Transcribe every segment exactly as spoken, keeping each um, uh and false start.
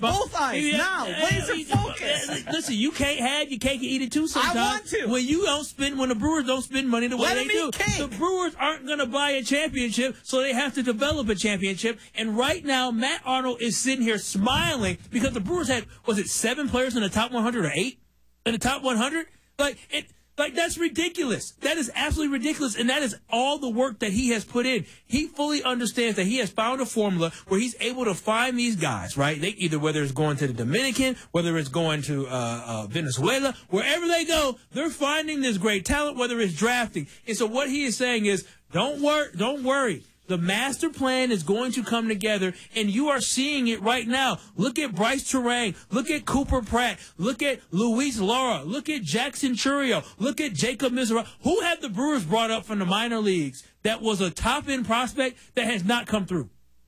both eyes yeah, now. yeah, Laser yeah, focus. Listen, you can't have your cake and eat it too sometimes. I want to. When you don't spend, when the Brewers don't spend money the way Let they them do, eat cake. the Brewers aren't going to buy a championship, so they have to develop a championship. And right now, Matt Arnold is sitting here smiling because the Brewers had, was it seven players in the top one hundred or eight in the top one hundred? Like it. Like, that's ridiculous. That is absolutely ridiculous, and that is all the work that he has put in. He fully understands that he has found a formula where he's able to find these guys, right? They either, whether it's going to the Dominican, whether it's going to uh, uh, Venezuela, wherever they go, they're finding this great talent, whether it's drafting. And so what he is saying is, don't worry, don't worry. The master plan is going to come together, and you are seeing it right now. Look at Bryce Terang. Look at Cooper Pratt. Look at Luis Lara. Look at Jackson Churio. Look at Jacob Mizrahi. Who had the Brewers brought up from the minor leagues that was a top-end prospect that has not come through?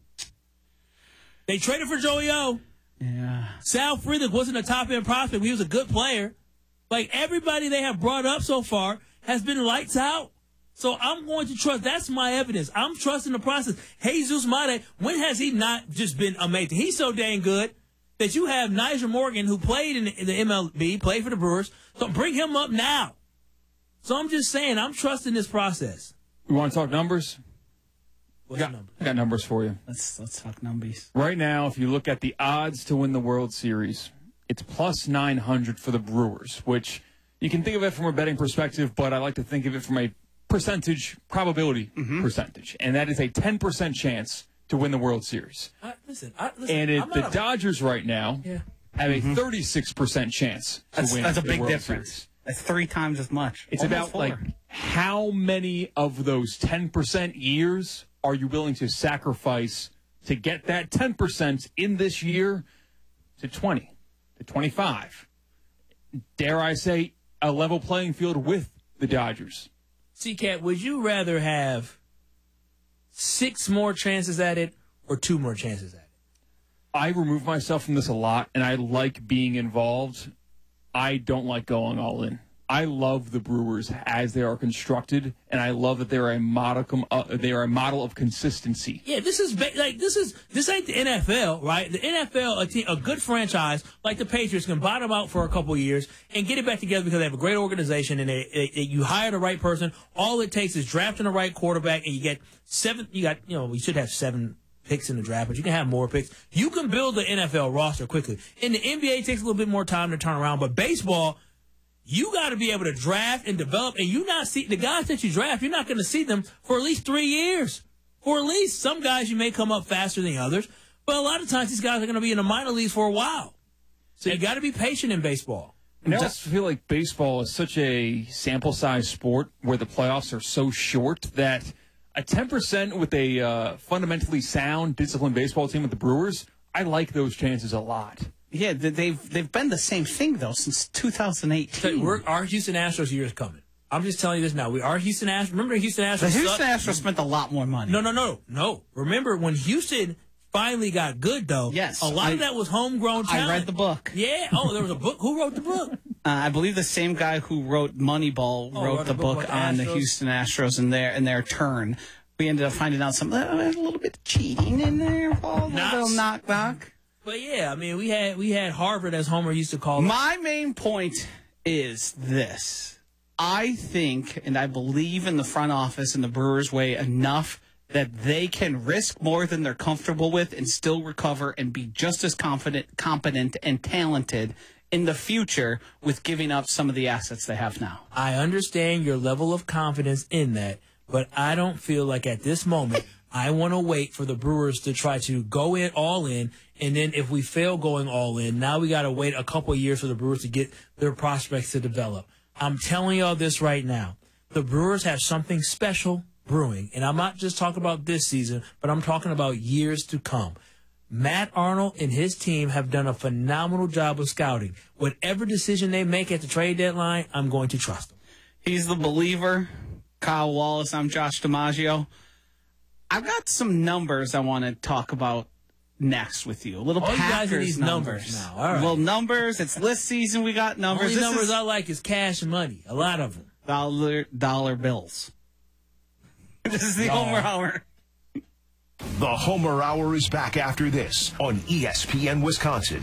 They traded for Joey O. Yeah. Sal Frelick wasn't a top-end prospect, but he was a good player. Like, everybody they have brought up so far has been lights out. So I'm going to trust. That's my evidence. I'm trusting the process. Jesus Mate, when has he not just been amazing? He's so dang good that you have Nyjer Morgan, who played in the, in the M L B, played for the Brewers. So bring him up now. So I'm just saying, I'm trusting this process. You want to talk numbers? What's got, the number? I got numbers for you. Let's let's talk numbers. Right now, if you look at the odds to win the World Series, it's plus nine hundred for the Brewers, which you can think of it from a betting perspective, but I like to think of it from a percentage, probability mm-hmm. percentage, and that is a ten percent chance to win the World Series. I, listen, I, listen, and it, the a, Dodgers right now yeah. have mm-hmm. a thirty-six percent chance to that's, win That's a the big World difference. Series. That's three times as much. It's Almost about four. like how many of those ten percent years are you willing to sacrifice to get that ten percent in this year to twenty, to twenty-five? Dare I say a level playing field with the Dodgers? C-Cat, would you rather have six more chances at it or two more chances at it? I remove myself from this a lot, and I like being involved. I don't like going all in. I love the Brewers as they are constructed, and I love that they're a modicum. Uh, they are a model of consistency. Yeah, this is ba- like this is this ain't the N F L, right? The N F L, a, team, a good franchise like the Patriots, can bottom out for a couple of years and get it back together because they have a great organization and they, they, they, you hire the right person. All it takes is drafting the right quarterback, and you get seven. You got you know we should have seven picks in the draft, but you can have more picks. You can build the N F L roster quickly. In the N B A, it takes a little bit more time to turn around, but baseball, you got to be able to draft and develop, and you not see the guys that you draft. You're not going to see them for at least three years. For at least some guys, you may come up faster than others, but a lot of times these guys are going to be in the minor leagues for a while. So you got to be patient in baseball. And I also feel like baseball is such a sample size sport where the playoffs are so short that a ten percent with a uh, fundamentally sound, disciplined baseball team with the Brewers, I like those chances a lot. Yeah, they've they've been the same thing, though, since two thousand eighteen. So we're, our Houston Astros year is coming. I'm just telling you this now. We are Houston Astros. Remember Houston Astros? The Houston sucked? Astros spent a lot more money. No, no, no, no. Remember when Houston finally got good, though? Yes. A lot I, of that was homegrown talent. I read the book. Yeah. Oh, there was a book. Who wrote the book? Uh, I believe the same guy who wrote Moneyball oh, wrote wrote the book, book on the Houston Astros and their and their turn. We ended up finding out some uh, a little bit of cheating in there, Paul. A little knock knock. But yeah, I mean, we had we had Harvard, as Homer used to call it. My main point is this. I think and I believe in the front office and the Brewers way enough that they can risk more than they're comfortable with and still recover and be just as confident, competent, and talented in the future with giving up some of the assets they have now. I understand your level of confidence in that, but I don't feel like at this moment I want to wait for the Brewers to try to go in all in, and then if we fail going all in, now we got to wait a couple of years for the Brewers to get their prospects to develop. I'm telling y'all this right now. The Brewers have something special brewing, and I'm not just talking about this season, but I'm talking about years to come. Matt Arnold and his team have done a phenomenal job of scouting. Whatever decision they make at the trade deadline, I'm going to trust them. He's the believer. Kyle Wallace, I'm Josh DiMaggio. I've got some numbers I want to talk about next with you. A little All Packers you guys are these numbers. numbers now. All right. Little numbers. It's list season. We got numbers. Only this numbers is I like is cash and money. A lot of them. Dollar, dollar bills. This is the No. Homer Hour. The Homer Hour is back after this on E S P N Wisconsin.